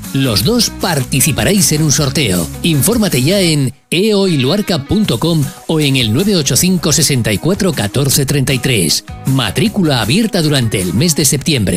Los dos participaréis en un sorteo. Infórmate ya en eoiluarca.com o en el 985 64 14 33. Matrícula abierta durante el mes de septiembre.